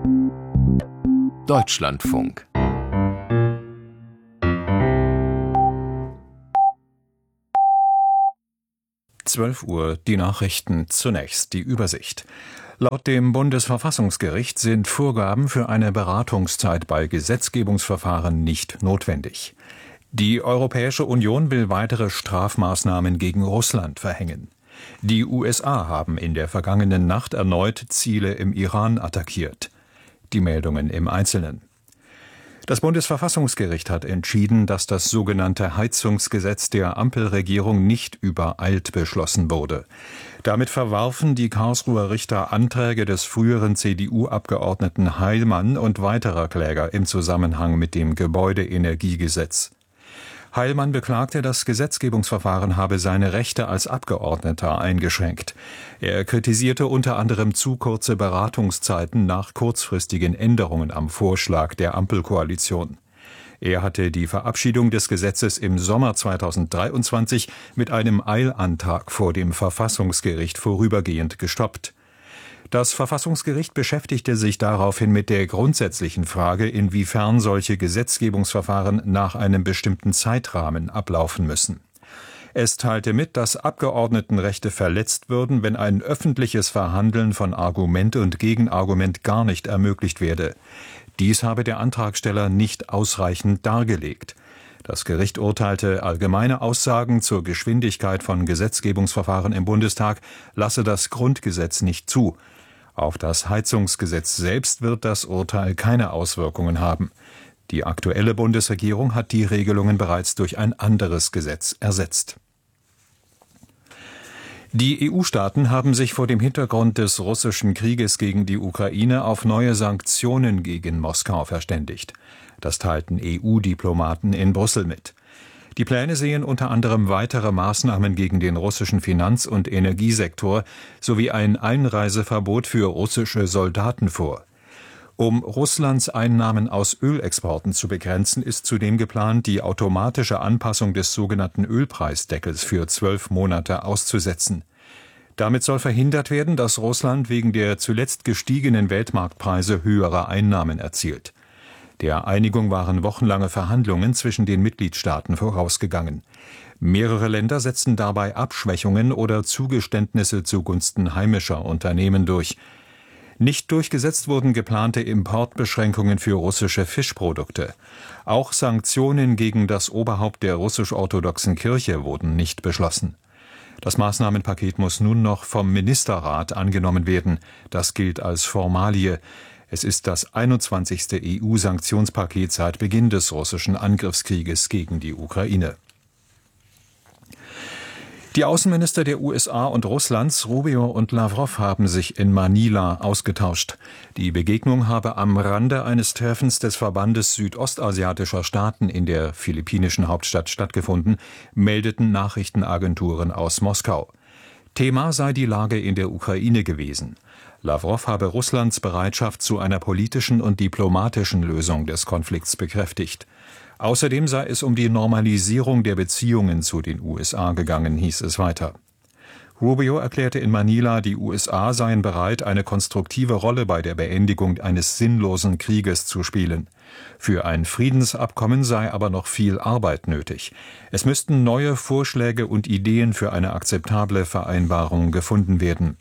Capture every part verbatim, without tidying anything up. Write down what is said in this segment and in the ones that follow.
Deutschlandfunk. zwölf Uhr, die Nachrichten, zunächst die Übersicht. Laut dem Bundesverfassungsgericht sind Vorgaben für eine Beratungszeit bei Gesetzgebungsverfahren nicht notwendig. Die Europäische Union will weitere Strafmaßnahmen gegen Russland verhängen. Die U S A haben in der vergangenen Nacht erneut Ziele im Iran attackiert. Die Meldungen im Einzelnen. Das Bundesverfassungsgericht hat entschieden, dass das sogenannte Heizungsgesetz der Ampelregierung nicht übereilt beschlossen wurde. Damit verwarfen die Karlsruher Richter Anträge des früheren C D U-Abgeordneten Heilmann und weiterer Kläger im Zusammenhang mit dem Gebäudeenergiegesetz. Heilmann beklagte, das Gesetzgebungsverfahren habe seine Rechte als Abgeordneter eingeschränkt. Er kritisierte unter anderem zu kurze Beratungszeiten nach kurzfristigen Änderungen am Vorschlag der Ampelkoalition. Er hatte die Verabschiedung des Gesetzes im Sommer zweitausenddreiundzwanzig mit einem Eilantrag vor dem Verfassungsgericht vorübergehend gestoppt. Das Verfassungsgericht beschäftigte sich daraufhin mit der grundsätzlichen Frage, inwiefern solche Gesetzgebungsverfahren nach einem bestimmten Zeitrahmen ablaufen müssen. Es teilte mit, dass Abgeordnetenrechte verletzt würden, wenn ein öffentliches Verhandeln von Argument und Gegenargument gar nicht ermöglicht werde. Dies habe der Antragsteller nicht ausreichend dargelegt. Das Gericht urteilte, allgemeine Aussagen zur Geschwindigkeit von Gesetzgebungsverfahren im Bundestag lasse das Grundgesetz nicht zu. Auf das Heizungsgesetz selbst wird das Urteil keine Auswirkungen haben. Die aktuelle Bundesregierung hat die Regelungen bereits durch ein anderes Gesetz ersetzt. Die E U-Staaten haben sich vor dem Hintergrund des russischen Krieges gegen die Ukraine auf neue Sanktionen gegen Moskau verständigt. Das teilten E U-Diplomaten in Brüssel mit. Die Pläne sehen unter anderem weitere Maßnahmen gegen den russischen Finanz- und Energiesektor sowie ein Einreiseverbot für russische Soldaten vor. Um Russlands Einnahmen aus Ölexporten zu begrenzen, ist zudem geplant, die automatische Anpassung des sogenannten Ölpreisdeckels für zwölf Monate auszusetzen. Damit soll verhindert werden, dass Russland wegen der zuletzt gestiegenen Weltmarktpreise höhere Einnahmen erzielt. Der Einigung waren wochenlange Verhandlungen zwischen den Mitgliedstaaten vorausgegangen. Mehrere Länder setzten dabei Abschwächungen oder Zugeständnisse zugunsten heimischer Unternehmen durch. Nicht durchgesetzt wurden geplante Importbeschränkungen für russische Fischprodukte. Auch Sanktionen gegen das Oberhaupt der russisch-orthodoxen Kirche wurden nicht beschlossen. Das Maßnahmenpaket muss nun noch vom Ministerrat angenommen werden. Das gilt als Formalie. Es ist das einundzwanzigste E U-Sanktionspaket seit Beginn des russischen Angriffskrieges gegen die Ukraine. Die Außenminister der U S A und Russlands, Rubio und Lavrov, haben sich in Manila ausgetauscht. Die Begegnung habe am Rande eines Treffens des Verbandes südostasiatischer Staaten in der philippinischen Hauptstadt stattgefunden, meldeten Nachrichtenagenturen aus Moskau. Thema sei die Lage in der Ukraine gewesen. Lavrov habe Russlands Bereitschaft zu einer politischen und diplomatischen Lösung des Konflikts bekräftigt. Außerdem sei es um die Normalisierung der Beziehungen zu den U S A gegangen, hieß es weiter. Rubio erklärte in Manila, die U S A seien bereit, eine konstruktive Rolle bei der Beendigung eines sinnlosen Krieges zu spielen. Für ein Friedensabkommen sei aber noch viel Arbeit nötig. Es müssten neue Vorschläge und Ideen für eine akzeptable Vereinbarung gefunden werden.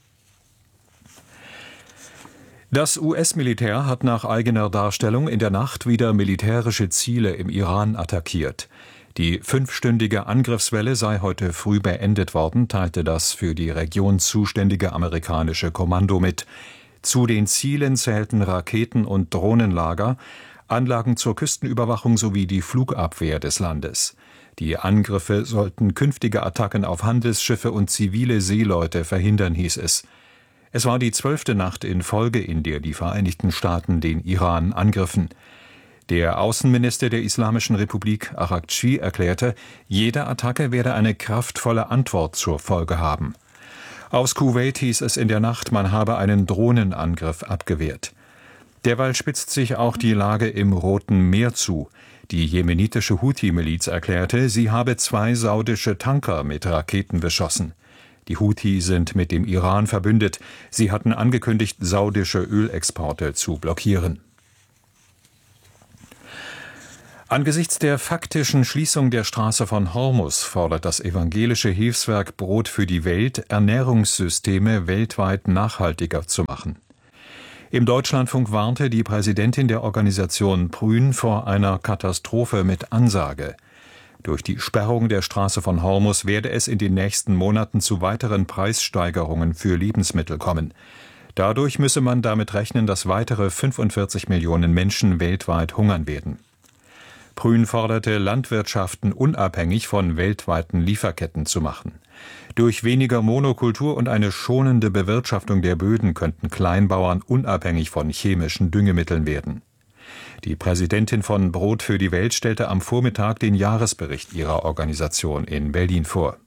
Das U S-Militär hat nach eigener Darstellung in der Nacht wieder militärische Ziele im Iran attackiert. Die fünfstündige Angriffswelle sei heute früh beendet worden, teilte das für die Region zuständige amerikanische Kommando mit. Zu den Zielen zählten Raketen- und Drohnenlager, Anlagen zur Küstenüberwachung sowie die Flugabwehr des Landes. Die Angriffe sollten künftige Attacken auf Handelsschiffe und zivile Seeleute verhindern, hieß es. Es war die zwölfte Nacht in Folge, in der die Vereinigten Staaten den Iran angriffen. Der Außenminister der Islamischen Republik, Araghchi, erklärte, jede Attacke werde eine kraftvolle Antwort zur Folge haben. Aus Kuwait hieß es in der Nacht, man habe einen Drohnenangriff abgewehrt. Derweil spitzt sich auch die Lage im Roten Meer zu. Die jemenitische Houthi-Miliz erklärte, sie habe zwei saudische Tanker mit Raketen beschossen. Die Houthi sind mit dem Iran verbündet. Sie hatten angekündigt, saudische Ölexporte zu blockieren. Angesichts der faktischen Schließung der Straße von Hormus fordert das evangelische Hilfswerk Brot für die Welt, Ernährungssysteme weltweit nachhaltiger zu machen. Im Deutschlandfunk warnte die Präsidentin der Organisation Prün vor einer Katastrophe mit Ansage. Durch die Sperrung der Straße von Hormus werde es in den nächsten Monaten zu weiteren Preissteigerungen für Lebensmittel kommen. Dadurch müsse man damit rechnen, dass weitere fünfundvierzig Millionen Menschen weltweit hungern werden. Prün forderte, Landwirtschaften unabhängig von weltweiten Lieferketten zu machen. Durch weniger Monokultur und eine schonende Bewirtschaftung der Böden könnten Kleinbauern unabhängig von chemischen Düngemitteln werden. Die Präsidentin von Brot für die Welt stellte am Vormittag den Jahresbericht ihrer Organisation in Berlin vor.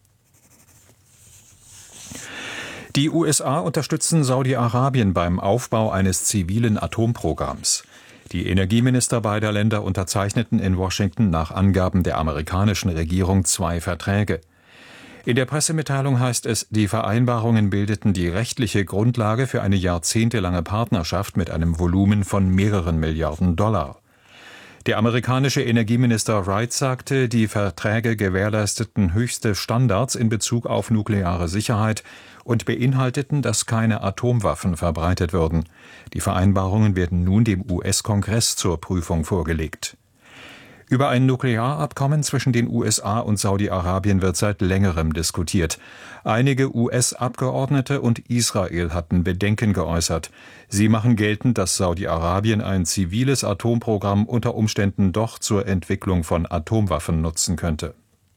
Die U S A unterstützen Saudi-Arabien beim Aufbau eines zivilen Atomprogramms. Die Energieminister beider Länder unterzeichneten in Washington nach Angaben der amerikanischen Regierung zwei Verträge. In der Pressemitteilung heißt es, die Vereinbarungen bildeten die rechtliche Grundlage für eine jahrzehntelange Partnerschaft mit einem Volumen von mehreren Milliarden Dollar. Der amerikanische Energieminister Wright sagte, die Verträge gewährleisteten höchste Standards in Bezug auf nukleare Sicherheit und beinhalteten, dass keine Atomwaffen verbreitet würden. Die Vereinbarungen werden nun dem U S-Kongress zur Prüfung vorgelegt. Über ein Nuklearabkommen zwischen den U S A und Saudi-Arabien wird seit längerem diskutiert. Einige U S-Abgeordnete und Israel hatten Bedenken geäußert. Sie machen geltend, dass Saudi-Arabien ein ziviles Atomprogramm unter Umständen doch zur Entwicklung von Atomwaffen nutzen könnte.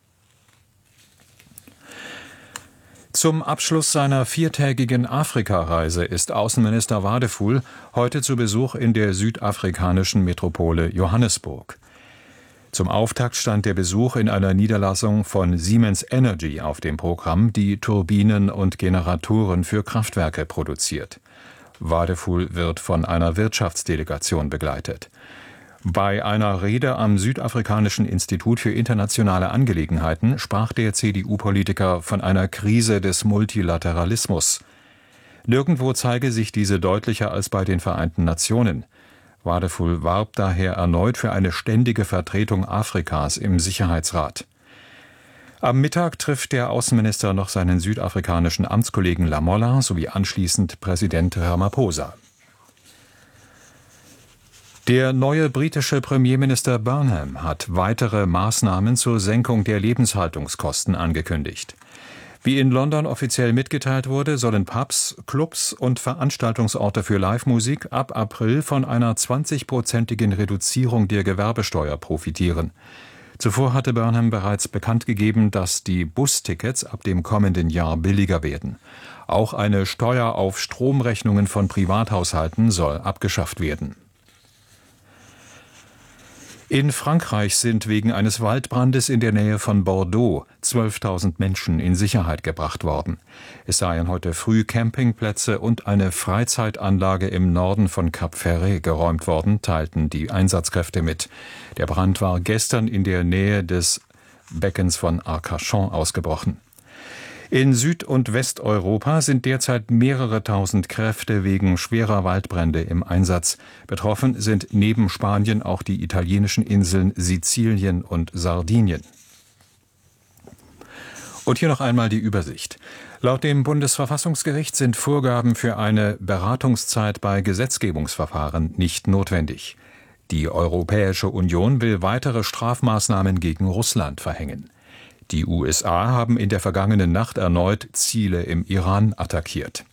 Zum Abschluss seiner viertägigen Afrikareise ist Außenminister Wadeful heute zu Besuch in der südafrikanischen Metropole Johannesburg. Zum Auftakt stand der Besuch in einer Niederlassung von Siemens Energy auf dem Programm, die Turbinen und Generatoren für Kraftwerke produziert. Wadeful wird von einer Wirtschaftsdelegation begleitet. Bei einer Rede am Südafrikanischen Institut für internationale Angelegenheiten sprach der C D U-Politiker von einer Krise des Multilateralismus. Nirgendwo zeige sich diese deutlicher als bei den Vereinten Nationen. Wadeful warb daher erneut für eine ständige Vertretung Afrikas im Sicherheitsrat. Am Mittag trifft der Außenminister noch seinen südafrikanischen Amtskollegen Lamola sowie anschließend Präsident Ramaphosa. Der neue britische Premierminister Burnham hat weitere Maßnahmen zur Senkung der Lebenshaltungskosten angekündigt. Wie in London offiziell mitgeteilt wurde, sollen Pubs, Clubs und Veranstaltungsorte für Livemusik ab April von einer zwanzigprozentigen Reduzierung der Gewerbesteuer profitieren. Zuvor hatte Burnham bereits bekannt gegeben, dass die Bustickets ab dem kommenden Jahr billiger werden. Auch eine Steuer auf Stromrechnungen von Privathaushalten soll abgeschafft werden. In Frankreich sind wegen eines Waldbrandes in der Nähe von Bordeaux zwölftausend Menschen in Sicherheit gebracht worden. Es seien heute früh Campingplätze und eine Freizeitanlage im Norden von Cap Ferret geräumt worden, teilten die Einsatzkräfte mit. Der Brand war gestern in der Nähe des Beckens von Arcachon ausgebrochen. In Süd- und Westeuropa sind derzeit mehrere tausend Kräfte wegen schwerer Waldbrände im Einsatz. Betroffen sind neben Spanien auch die italienischen Inseln Sizilien und Sardinien. Und hier noch einmal die Übersicht. Laut dem Bundesverfassungsgericht sind Vorgaben für eine Beratungszeit bei Gesetzgebungsverfahren nicht notwendig. Die Europäische Union will weitere Strafmaßnahmen gegen Russland verhängen. Die U S A haben in der vergangenen Nacht erneut Ziele im Iran attackiert.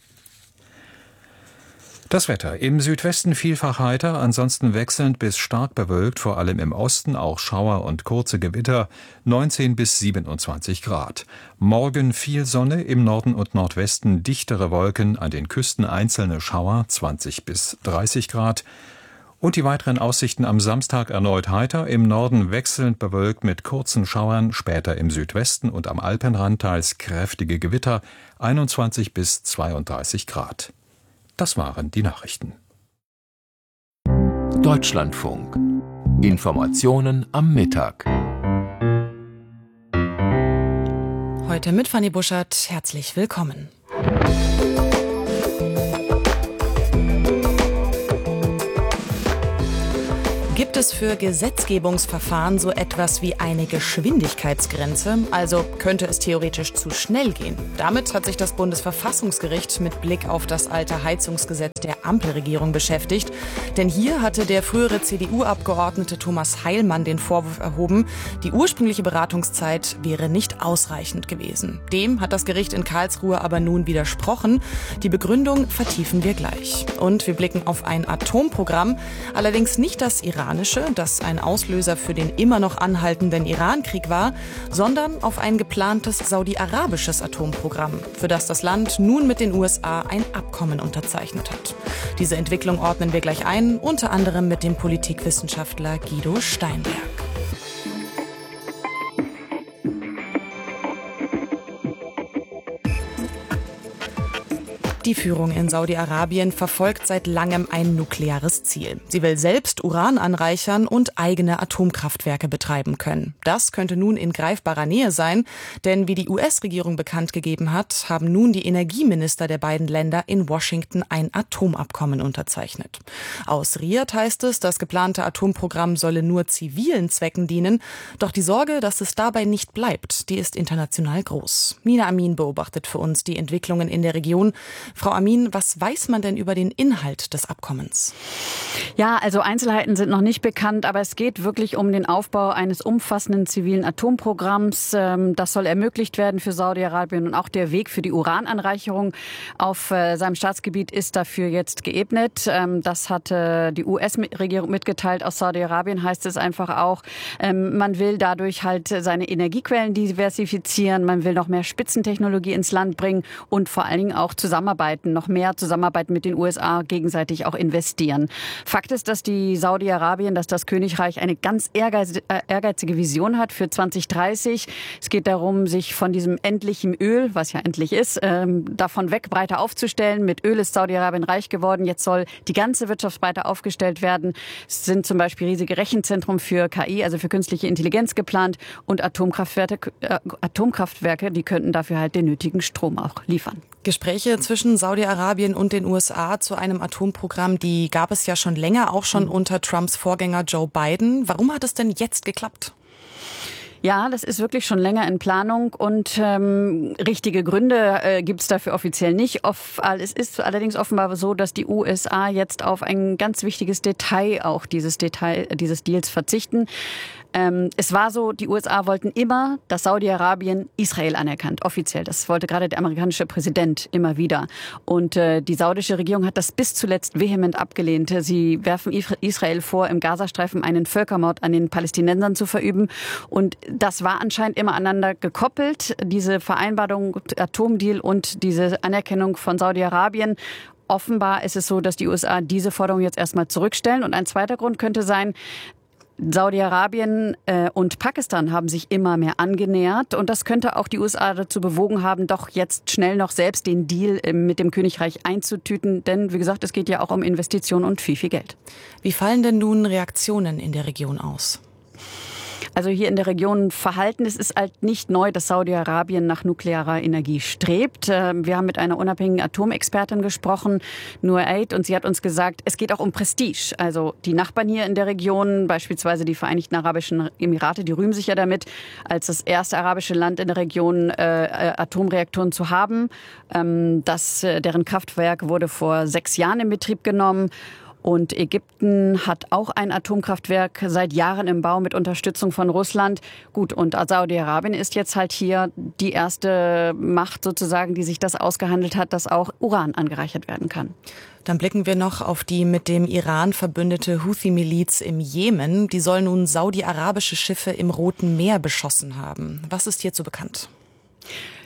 Das Wetter: Im Südwesten vielfach heiter, ansonsten wechselnd bis stark bewölkt, vor allem im Osten auch Schauer und kurze Gewitter, neunzehn bis siebenundzwanzig Grad. Morgen viel Sonne, im Norden und Nordwesten dichtere Wolken, an den Küsten einzelne Schauer, zwanzig bis dreißig Grad. Und die weiteren Aussichten am Samstag erneut heiter, im Norden wechselnd bewölkt mit kurzen Schauern, später im Südwesten und am Alpenrand teils kräftige Gewitter, einundzwanzig bis zweiunddreißig Grad. Das waren die Nachrichten. Deutschlandfunk. Informationen am Mittag. heute mit Fanny Buschert. Herzlich willkommen. Gibt es für Gesetzgebungsverfahren so etwas wie eine Geschwindigkeitsgrenze? Also könnte es theoretisch zu schnell gehen? Damit hat sich das Bundesverfassungsgericht mit Blick auf das alte Heizungsgesetz der Ampelregierung beschäftigt. Denn hier hatte der frühere C D U-Abgeordnete Thomas Heilmann den Vorwurf erhoben, die ursprüngliche Beratungszeit wäre nicht ausreichend gewesen. Dem hat das Gericht in Karlsruhe aber nun widersprochen. Die Begründung vertiefen wir gleich. Und wir blicken auf ein Atomprogramm, allerdings nicht das iranische, das ein Auslöser für den immer noch anhaltenden Irankrieg war, sondern auf ein geplantes saudi-arabisches Atomprogramm, für das das Land nun mit den U S A ein Abkommen unterzeichnet hat. Diese Entwicklung ordnen wir gleich ein, unter anderem mit dem Politikwissenschaftler Guido Steinberg. Die Führung in Saudi-Arabien verfolgt seit langem ein nukleares Ziel. Sie will selbst Uran anreichern und eigene Atomkraftwerke betreiben können. Das könnte nun in greifbarer Nähe sein, denn wie die U S-Regierung bekannt gegeben hat, haben nun die Energieminister der beiden Länder in Washington ein Atomabkommen unterzeichnet. Aus Riad heißt es, das geplante Atomprogramm solle nur zivilen Zwecken dienen. Doch die Sorge, dass es dabei nicht bleibt, die ist international groß. Nina Amin beobachtet für uns die Entwicklungen in der Region. Frau Amin, was weiß man denn über den Inhalt des Abkommens? Ja, also Einzelheiten sind noch nicht bekannt, aber es geht wirklich um den Aufbau eines umfassenden zivilen Atomprogramms. Das soll ermöglicht werden für Saudi-Arabien und auch der Weg für die Urananreicherung auf seinem Staatsgebiet ist dafür jetzt geebnet. Das hat die U S-Regierung mitgeteilt. Aus Saudi-Arabien heißt es einfach auch, man will dadurch halt seine Energiequellen diversifizieren, man will noch mehr Spitzentechnologie ins Land bringen und vor allen Dingen auch zusammenarbeiten. noch mehr Zusammenarbeit mit den U S A gegenseitig auch investieren. Fakt ist, dass die Saudi-Arabien, dass das Königreich eine ganz ehrgeizige Vision hat für zwanzig dreißig. Es geht darum, sich von diesem endlichen Öl, was ja endlich ist, ähm, davon weg breiter aufzustellen. Mit Öl ist Saudi-Arabien reich geworden. Jetzt soll die ganze Wirtschaft breiter aufgestellt werden. Es sind zum Beispiel riesige Rechenzentren für K I, also für künstliche Intelligenz geplant und Atomkraftwerke, äh, Atomkraftwerke, die könnten dafür halt den nötigen Strom auch liefern. Gespräche zwischen Saudi-Arabien und den U S A zu einem Atomprogramm, die gab es ja schon länger, auch schon unter Trumps Vorgänger Joe Biden. Warum hat es denn jetzt geklappt? Ja, das ist wirklich schon länger in Planung und ähm, richtige Gründe äh, gibt es dafür offiziell nicht. Off, es ist allerdings offenbar so, dass die U S A jetzt auf ein ganz wichtiges Detail auch dieses Detail dieses Deals verzichten. Ähm, es war so, die U S A wollten immer, dass Saudi-Arabien Israel anerkannt, offiziell. Das wollte gerade der amerikanische Präsident immer wieder. Und äh, die saudische Regierung hat das bis zuletzt vehement abgelehnt. Sie werfen Israel vor, im Gazastreifen einen Völkermord an den Palästinensern zu verüben. Und das war anscheinend immer aneinander gekoppelt, diese Vereinbarung, Atomdeal und diese Anerkennung von Saudi-Arabien. Offenbar ist es so, dass die U S A diese Forderung jetzt erstmal zurückstellen. Und ein zweiter Grund könnte sein, Saudi-Arabien äh, und Pakistan haben sich immer mehr angenähert und das könnte auch die U S A dazu bewogen haben, doch jetzt schnell noch selbst den Deal äh, mit dem Königreich einzutüten. Denn wie gesagt, es geht ja auch um Investitionen und viel, viel Geld. Wie fallen denn nun Reaktionen in der Region aus? Also hier in der Region verhalten. Es ist halt nicht neu, dass Saudi-Arabien nach nuklearer Energie strebt. Wir haben mit einer unabhängigen Atomexpertin gesprochen, Nur Eid, und sie hat uns gesagt, es geht auch um Prestige. Also die Nachbarn hier in der Region, beispielsweise die Vereinigten Arabischen Emirate, die rühmen sich ja damit, als das erste arabische Land in der Region äh, Atomreaktoren zu haben. Ähm, das, deren Kraftwerk wurde vor sechs Jahren in Betrieb genommen. Und Ägypten hat auch ein Atomkraftwerk seit Jahren im Bau mit Unterstützung von Russland. Gut, und Saudi-Arabien ist jetzt halt hier die erste Macht sozusagen, die sich das ausgehandelt hat, dass auch Uran angereichert werden kann. Dann blicken wir noch auf die mit dem Iran verbündete Houthi-Miliz im Jemen. Die soll nun saudi-arabische Schiffe im Roten Meer beschossen haben. Was ist hierzu bekannt?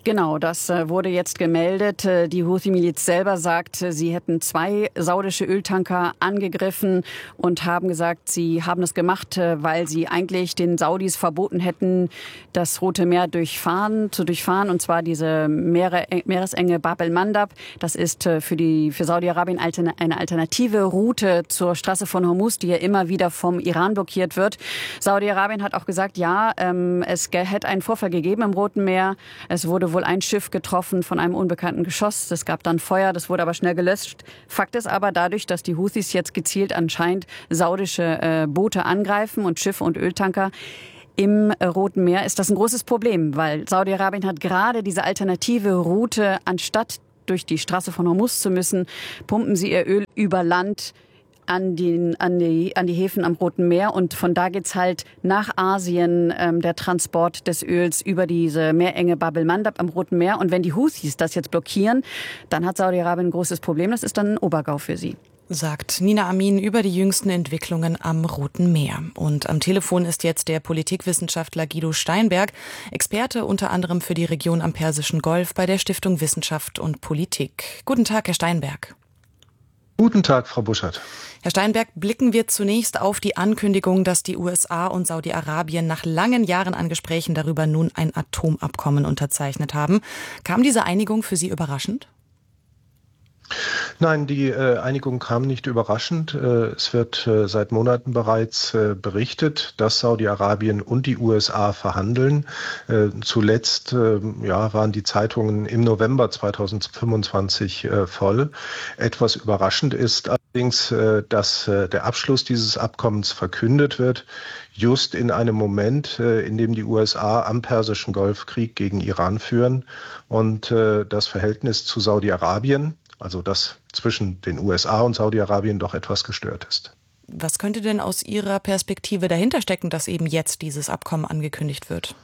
Genau, das wurde jetzt gemeldet. Die Houthi-Miliz selber sagt, sie hätten zwei saudische Öltanker angegriffen und haben gesagt, sie haben das gemacht, weil sie eigentlich den Saudis verboten hätten, das Rote Meer durchfahren, zu durchfahren, und zwar diese Meere, Meeresenge Bab el-Mandab. Das ist für die für Saudi-Arabien eine alternative Route zur Straße von Hormuz, die ja immer wieder vom Iran blockiert wird. Saudi-Arabien hat auch gesagt, ja, es hätte einen Vorfall gegeben im Roten Meer. Es wurde wohl ein Schiff getroffen von einem unbekannten Geschoss. Es gab dann Feuer, das wurde aber schnell gelöscht. Fakt ist aber, dadurch, dass die Houthis jetzt gezielt anscheinend saudische äh, Boote angreifen und Schiffe und Öltanker im äh, Roten Meer, ist das ein großes Problem, weil Saudi-Arabien hat gerade diese alternative Route, anstatt durch die Straße von Hormuz zu müssen, pumpen sie ihr Öl über Land an die, an die, an die Häfen am Roten Meer, und von da geht's halt nach Asien, ähm, der Transport des Öls über diese Meerenge Bab el-Mandab am Roten Meer. Und wenn die Houthis das jetzt blockieren, dann hat Saudi-Arabien ein großes Problem. Das ist dann ein Obergau für sie. Sagt Nina Amin über die jüngsten Entwicklungen am Roten Meer. Und am Telefon ist jetzt der Politikwissenschaftler Guido Steinberg, Experte unter anderem für die Region am Persischen Golf bei der Stiftung Wissenschaft und Politik. Guten Tag, Herr Steinberg. Guten Tag, Frau Buschert. Herr Steinberg, blicken wir zunächst auf die Ankündigung, dass die U S A und Saudi-Arabien nach langen Jahren an Gesprächen darüber nun ein Atomabkommen unterzeichnet haben. Kam diese Einigung für Sie überraschend? Nein, die äh, Einigung kam nicht überraschend. Äh, es wird äh, seit Monaten bereits äh, berichtet, dass Saudi-Arabien und die U S A verhandeln. Äh, zuletzt äh, ja, waren die Zeitungen im November zweitausendfünfundzwanzig äh, voll. Etwas überraschend ist allerdings, äh, dass äh, der Abschluss dieses Abkommens verkündet wird, just in einem Moment, äh, in dem die U S A am Persischen Golf Krieg gegen Iran führen und äh, das Verhältnis zu Saudi-Arabien, also das zwischen den U S A und Saudi-Arabien, doch etwas gestört ist. Was könnte denn aus Ihrer Perspektive dahinter stecken, dass eben jetzt dieses Abkommen angekündigt wird?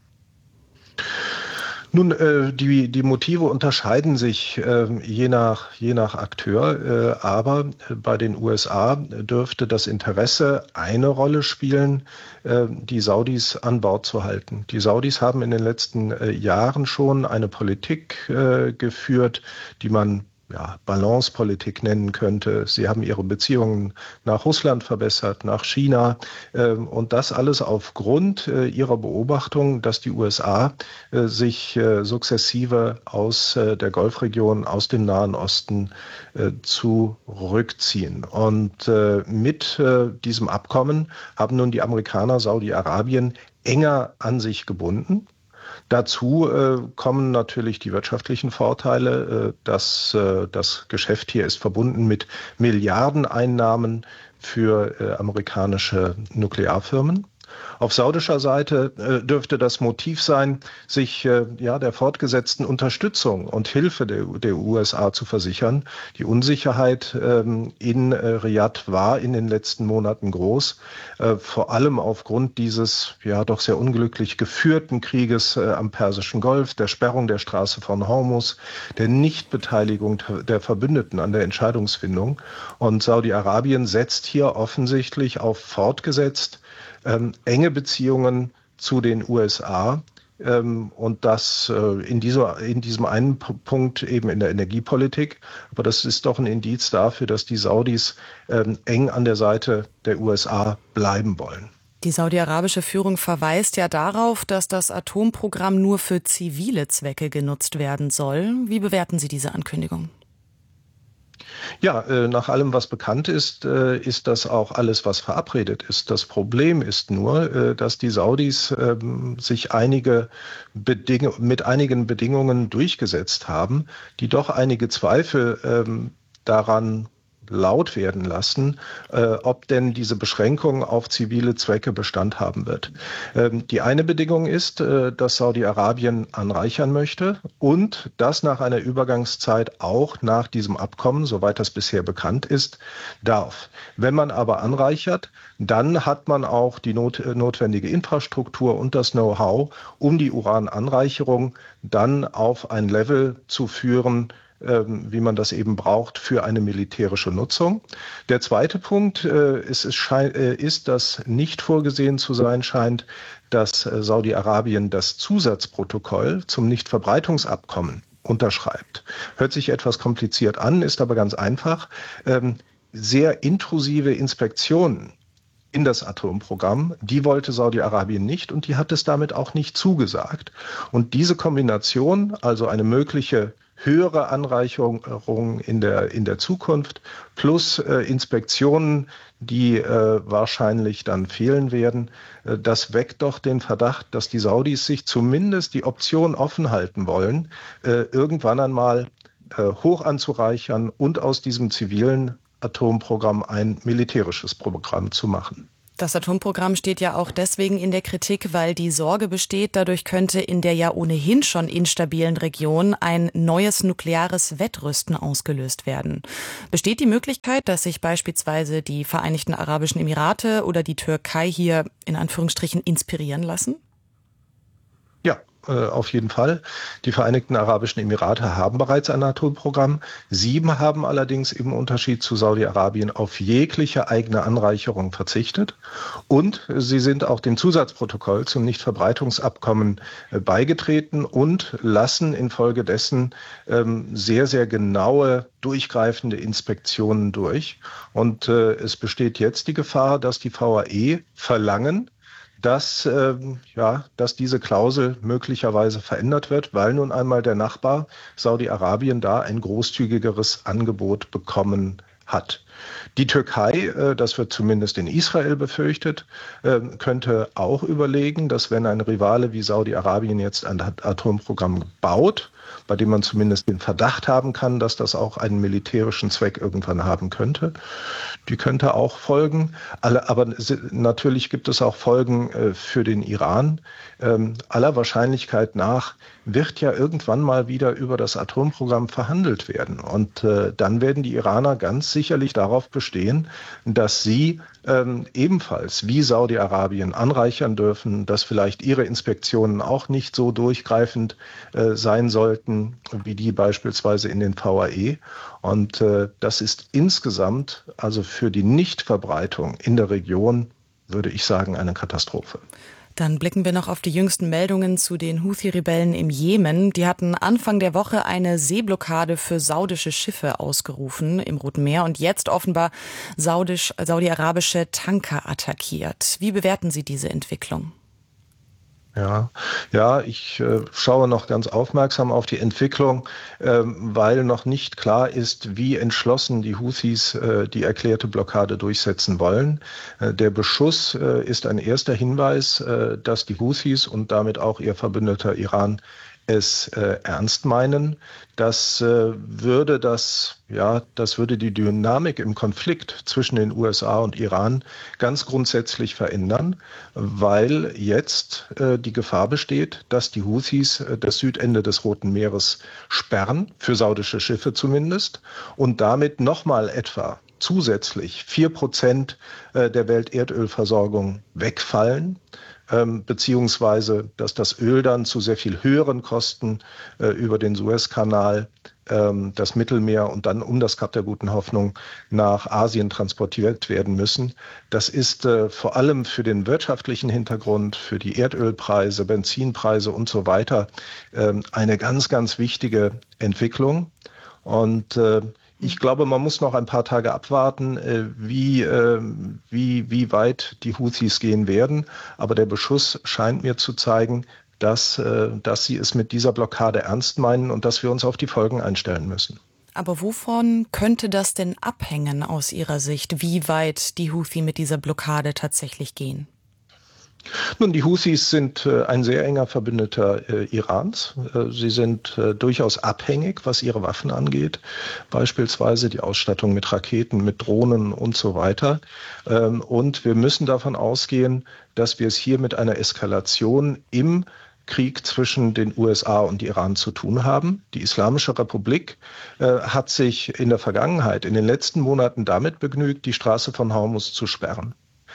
Nun, äh, die, die Motive unterscheiden sich äh, je nach, je nach Akteur, äh, aber bei den U S A dürfte das Interesse eine Rolle spielen, äh, die Saudis an Bord zu halten. Die Saudis haben in den letzten äh, Jahren schon eine Politik äh, geführt, die man ja, Balancepolitik nennen könnte. Sie haben ihre Beziehungen nach Russland verbessert, nach China, äh, und das alles aufgrund äh, ihrer Beobachtung, dass die U S A äh, sich äh, sukzessive aus äh, der Golfregion, aus dem Nahen Osten äh, zurückziehen. Und äh, mit äh, diesem Abkommen haben nun die Amerikaner Saudi-Arabien enger an sich gebunden. Dazu äh, kommen natürlich die wirtschaftlichen Vorteile. Äh, dass, äh, das Geschäft hier ist verbunden mit Milliardeneinnahmen für äh, amerikanische Nuklearfirmen. Auf saudischer Seite äh, dürfte das Motiv sein, sich äh, ja, der fortgesetzten Unterstützung und Hilfe der, der U S A zu versichern. Die Unsicherheit ähm, in äh, Riyadh war in den letzten Monaten groß, äh, vor allem aufgrund dieses ja doch sehr unglücklich geführten Krieges äh, am Persischen Golf, der Sperrung der Straße von Hormuz, der Nichtbeteiligung der Verbündeten an der Entscheidungsfindung. Und Saudi-Arabien setzt hier offensichtlich auf fortgesetzt Ähm, enge Beziehungen zu den U S A, ähm, und das äh, in, dieser, in diesem einen P- Punkt eben in der Energiepolitik. Aber das ist doch ein Indiz dafür, dass die Saudis ähm, eng an der Seite der U S A bleiben wollen. Die saudi-arabische Führung verweist ja darauf, dass das Atomprogramm nur für zivile Zwecke genutzt werden soll. Wie bewerten Sie diese Ankündigung? Ja, äh, nach allem, was bekannt ist, äh, ist das auch alles, was verabredet ist. Das Problem ist nur, äh, dass die Saudis äh, sich einige Beding- mit einigen Bedingungen durchgesetzt haben, die doch einige Zweifel äh, daran laut werden lassen, äh, ob denn diese Beschränkung auf zivile Zwecke Bestand haben wird. Ähm, die eine Bedingung ist, äh, dass Saudi-Arabien anreichern möchte und das nach einer Übergangszeit auch nach diesem Abkommen, soweit das bisher bekannt ist, darf. Wenn man aber anreichert, dann hat man auch die not- notwendige Infrastruktur und das Know-how, um die Urananreicherung dann auf ein Level zu führen, wie man das eben braucht für eine militärische Nutzung. Der zweite Punkt ist, ist, dass nicht vorgesehen zu sein scheint, dass Saudi-Arabien das Zusatzprotokoll zum Nichtverbreitungsabkommen unterschreibt. Hört sich etwas kompliziert an, ist aber ganz einfach. Sehr intrusive Inspektionen in das Atomprogramm, die wollte Saudi-Arabien nicht und die hat es damit auch nicht zugesagt. Und diese Kombination, also eine mögliche höhere Anreicherung in der, in der Zukunft plus äh, Inspektionen, die äh, wahrscheinlich dann fehlen werden, äh, das weckt doch den Verdacht, dass die Saudis sich zumindest die Option offen halten wollen, äh, irgendwann einmal äh, hoch anzureichern und aus diesem zivilen Atomprogramm ein militärisches Programm zu machen. Das Atomprogramm steht ja auch deswegen in der Kritik, weil die Sorge besteht, dadurch könnte in der ja ohnehin schon instabilen Region ein neues nukleares Wettrüsten ausgelöst werden. Besteht die Möglichkeit, dass sich beispielsweise die Vereinigten Arabischen Emirate oder die Türkei hier in Anführungsstrichen inspirieren lassen? Ja. Auf jeden Fall. Die Vereinigten Arabischen Emirate haben bereits ein Atomprogramm. Sieben haben allerdings im Unterschied zu Saudi-Arabien auf jegliche eigene Anreicherung verzichtet. Und sie sind auch dem Zusatzprotokoll zum Nichtverbreitungsabkommen beigetreten und lassen infolgedessen ähm, sehr, sehr genaue, durchgreifende Inspektionen durch. Und äh, es besteht jetzt die Gefahr, dass die V A E verlangen, dass, äh, ja, dass diese Klausel möglicherweise verändert wird, weil nun einmal der Nachbar Saudi-Arabien da ein großzügigeres Angebot bekommen hat. Die Türkei, äh, das wird zumindest in Israel befürchtet, äh, könnte auch überlegen, dass wenn ein Rivale wie Saudi-Arabien jetzt ein Atomprogramm baut, bei dem man zumindest den Verdacht haben kann, dass das auch einen militärischen Zweck irgendwann haben könnte. Die könnte auch folgen. Alle, aber natürlich gibt es auch Folgen äh, für den Iran. Ähm, aller Wahrscheinlichkeit nach wird ja irgendwann mal wieder über das Atomprogramm verhandelt werden. Und äh, dann werden die Iraner ganz sicherlich darauf bestehen, dass sie ähm, ebenfalls wie Saudi-Arabien anreichern dürfen, dass vielleicht ihre Inspektionen auch nicht so durchgreifend äh, sein sollten, wie die beispielsweise in den V A E. Und äh, das ist insgesamt, also für die Nichtverbreitung in der Region, würde ich sagen, eine Katastrophe. Dann blicken wir noch auf die jüngsten Meldungen zu den Houthi-Rebellen im Jemen. Die hatten Anfang der Woche eine Seeblockade für saudische Schiffe ausgerufen im Roten Meer und jetzt offenbar saudisch, saudi-arabische Tanker attackiert. Wie bewerten Sie diese Entwicklung? Ja, ja, ich äh, schaue noch ganz aufmerksam auf die Entwicklung, äh, weil noch nicht klar ist, wie entschlossen die Houthis äh, die erklärte Blockade durchsetzen wollen. Äh, der Beschuss äh, ist ein erster Hinweis, äh, dass die Houthis und damit auch ihr Verbündeter Iran es äh, ernst meinen. Das äh, würde das, ja, das würde die Dynamik im Konflikt zwischen den U S A und Iran ganz grundsätzlich verändern, weil jetzt äh, die Gefahr besteht, dass die Houthis äh, das Südende des Roten Meeres sperren, für saudische Schiffe zumindest, und damit nochmal etwa zusätzlich vier Prozent äh, der Welterdölversorgung wegfallen. Ähm, beziehungsweise, dass das Öl dann zu sehr viel höheren Kosten äh, über den Suezkanal, ähm, das Mittelmeer und dann um das Kap der Guten Hoffnung nach Asien transportiert werden müssen. Das ist äh, vor allem für den wirtschaftlichen Hintergrund, für die Erdölpreise, Benzinpreise und so weiter äh, eine ganz, ganz wichtige Entwicklung. Und äh, ich glaube, man muss noch ein paar Tage abwarten, wie, wie, wie weit die Houthis gehen werden. Aber der Beschuss scheint mir zu zeigen, dass, dass sie es mit dieser Blockade ernst meinen und dass wir uns auf die Folgen einstellen müssen. Aber wovon könnte das denn abhängen aus Ihrer Sicht, wie weit die Houthi mit dieser Blockade tatsächlich gehen? Nun, die Houthis sind äh, ein sehr enger Verbündeter äh, Irans. Äh, sie sind äh, durchaus abhängig, was ihre Waffen angeht, beispielsweise die Ausstattung mit Raketen, mit Drohnen und so weiter. Ähm, und wir müssen davon ausgehen, dass wir es hier mit einer Eskalation im Krieg zwischen den U S A und Iran zu tun haben. Die Islamische Republik äh, hat sich in der Vergangenheit, in den letzten Monaten damit begnügt, die Straße von Hormuz zu sperren.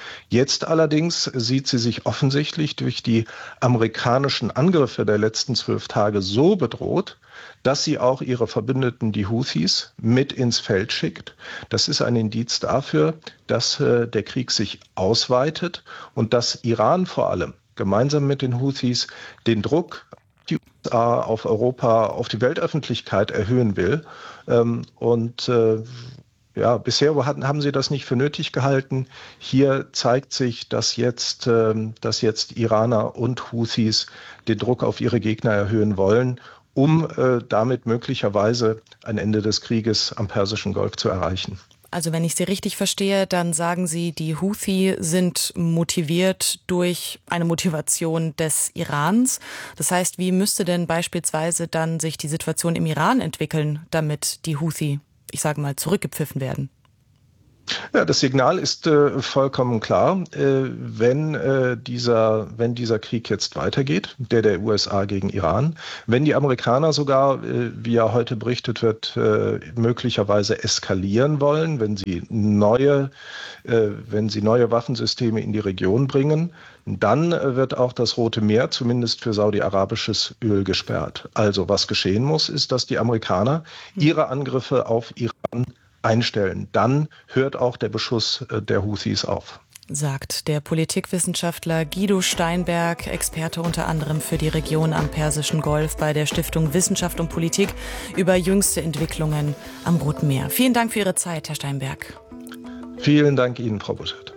Jetzt allerdings sieht sie sich offensichtlich durch die amerikanischen Angriffe der letzten zwölf Tage so bedroht, dass sie auch ihre Verbündeten, die Houthis, mit ins Feld schickt. Das ist ein Indiz dafür, dass äh, der Krieg sich ausweitet und dass Iran vor allem gemeinsam mit den Houthis den Druck auf die U S A, auf Europa, auf die Weltöffentlichkeit erhöhen will. Ähm, und äh, ja, bisher hatten, haben sie das nicht für nötig gehalten. Hier zeigt sich, dass jetzt, ähm, dass jetzt Iraner und Houthis den Druck auf ihre Gegner erhöhen wollen, um äh, damit möglicherweise ein Ende des Krieges am Persischen Golf zu erreichen. Also wenn ich Sie richtig verstehe, dann sagen Sie, die Houthi sind motiviert durch eine Motivation des Irans. Das heißt, wie müsste denn beispielsweise dann sich die Situation im Iran entwickeln, damit die Houthi, ich sage mal, zurückgepfiffen werden? Ja, das Signal ist äh, vollkommen klar. Äh, wenn, äh, dieser, wenn dieser Krieg jetzt weitergeht, der der U S A gegen Iran, wenn die Amerikaner sogar, äh, wie ja heute berichtet wird, äh, möglicherweise eskalieren wollen, wenn sie neue, äh, wenn sie neue Waffensysteme in die Region bringen, dann äh, wird auch das Rote Meer zumindest für saudi-arabisches Öl gesperrt. Also was geschehen muss, ist, dass die Amerikaner ihre Angriffe auf Iran einstellen. Dann hört auch der Beschuss der Houthis auf. Sagt der Politikwissenschaftler Guido Steinberg, Experte unter anderem für die Region am Persischen Golf bei der Stiftung Wissenschaft und Politik, über jüngste Entwicklungen am Roten Meer. Vielen Dank für Ihre Zeit, Herr Steinberg. Vielen Dank Ihnen, Frau Buschert.